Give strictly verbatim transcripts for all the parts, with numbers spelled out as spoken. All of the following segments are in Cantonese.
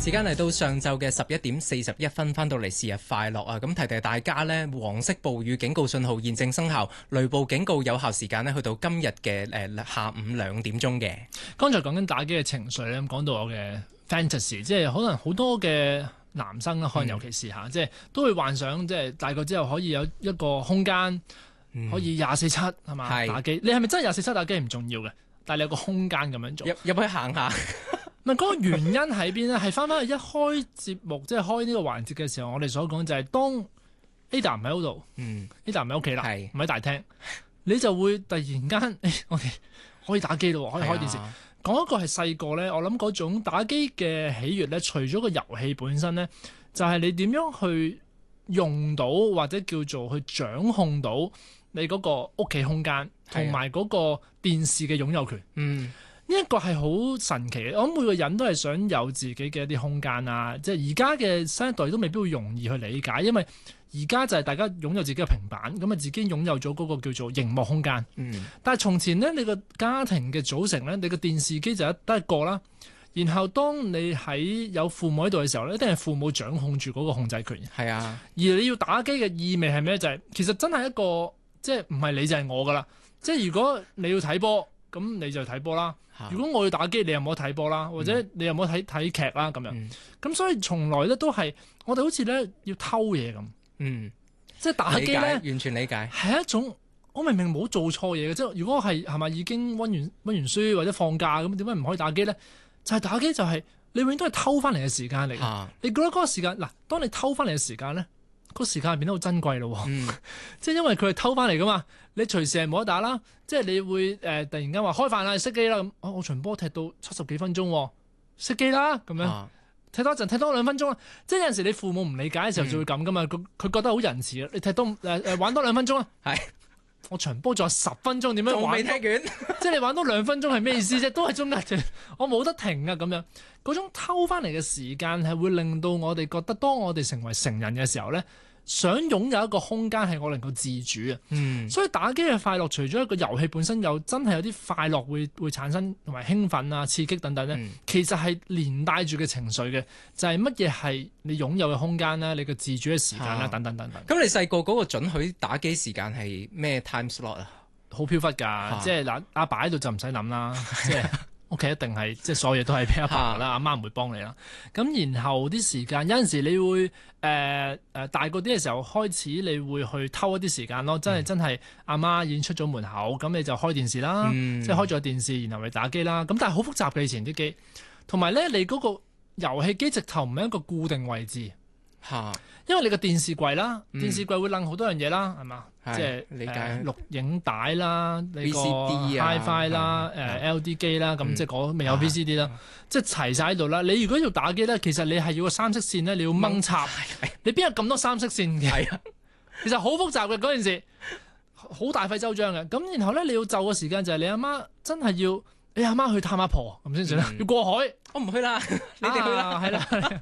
時間嚟到上晝嘅十一點四十一分，翻到嚟是日快樂啊！咁提提大家呢，黃色暴雨警告信號現正生效，雷暴警告有效時間呢去到今日嘅誒下午兩點鐘嘅。 剛才講緊打機嘅情緒咧，講到我嘅 fantasy， 即係可能好多嘅男生啦，可能尤其是嚇，嗯、即係都會幻想，即係大個之後可以有一個空間，嗯、可以廿四七係嘛打機。你係咪真係廿四七打機唔重要嘅？但係你有個空間咁樣做， 入入去行下。 唔係嗰個原因喺邊咧？係翻翻去一開節目，即係開呢個環節嘅時候，我哋所講就係當 Ada 唔喺嗰度，嗯，Ada 唔喺屋企啦，唔喺是大廳，你就會突然間，誒、哎，我哋可以打機咯，可以開電視。啊、講一個係細個咧，我諗嗰種打機嘅喜悅咧，除咗個遊戲本身咧，就係、是、你點樣去用到或者叫做去掌控到你嗰個屋企空間，同埋嗰個電視嘅擁有權。嗯。呢一個係好神奇嘅，我諗每個人都係想有自己嘅一啲空間啊！即係而家嘅新一代都未必會容易去理解，因為而家就係大家擁有自己嘅平板，咁啊自己擁有咗嗰個叫做熒幕空間。嗯。但係從前呢，你個家庭嘅組成呢，你個電視機就一得一個啦。然後當你喺有父母喺度嘅時候呢，一定係父母掌控住嗰個控制權。係啊。而你要打機嘅意味係咩？就係、是、其實真係一個即係唔係你就係我噶啦。即係如果你要睇波，咁你就睇波啦。如果我要打機，你又冇得睇波啦，或者你又冇得睇睇劇啦咁樣。咁、嗯、所以從來咧都係我哋好似咧要偷嘢咁。嗯，即係打機咧， 完全理解係一種我明明冇做錯嘢嘅，即係如果係係咪已經溫完溫完書或者放假咁，點解唔可以打機咧？就係、是、打機就係、是、你永遠都係偷翻嚟嘅時間嚟。啊、你覺得嗰個時間嗱，當你偷翻嚟嘅時間咧？個時間係變得好珍貴咯，嗯、即係因為佢係偷翻嚟噶嘛，你隨時係冇得打啦，即係你會誒、呃、突然間話開飯啦，熄機啦咁，哦，我場波踢到七十幾分鐘，熄機啦咁樣，啊、踢多一陣，踢多兩分鐘啦，即係有陣時你父母唔理解嘅時候就會咁噶嘛，佢佢、嗯、覺得好仁慈啊，你踢多誒誒、呃、玩多兩分鐘啊，係。我場波仲有十分鐘，點樣玩？仲未踢完，即係你玩多兩分鐘係咩意思啫？都係中間，我冇得停啊！咁樣嗰種偷翻嚟嘅時間係會令到我哋覺得，當我哋成為成人嘅時候咧，想擁有一個空間係我能夠自主啊。嗯，所以打機嘅快樂，除咗一個遊戲本身有真係有啲快樂會會產生同埋興奮啊、刺激等等咧，嗯、其實係連帶住嘅情緒嘅，就係乜嘢係你擁有嘅空間啦、你嘅自主嘅時間啦，啊、等等等等。 咁你細個嗰個准許打機時間係咩 time slot 啊？ 好飄忽㗎，啊、即係嗱阿爸喺度就唔使諗啦，即係。屋企一定係即係所有嘢都係俾阿爸啦，阿媽唔會幫你啦。咁然後啲時間有陣時你會誒誒、呃呃、大個啲嘅時候開始，你會去偷一啲時間咯。真係、嗯、真係阿媽已經出咗門口，咁你就開電視啦，嗯、即係開咗電視，然後你打機啦。咁但係好複雜嘅以前啲機，同埋咧你嗰個遊戲機直頭唔係一個固定位置。嚇！因為你個電視櫃啦，嗯、電視櫃會擸好多樣嘢啦，係嘛？是即係理解、呃、錄影帶啦，你個 V C D 啊、HiFi 啦、誒 L D 機啦，咁、嗯、即係嗰未有 V C D 啦，嗯、即係齊晒喺度啦。你如果要打機咧，其實你係要個三色線咧，你要掹插，嗯、你邊有咁多三色線嘅？係啊，其實好複雜嘅嗰件事，好大費周章嘅。咁然後咧，你要就嘅時間就係你阿媽真係要你阿媽去探阿婆咁先算啦。嗯、要過海，我唔去啦，你哋去啦，係啦。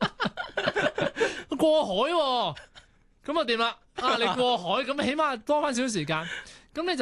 過海喎、啊，咁啊掂啦？啊，你過海咁起碼多翻少少時間，咁你就。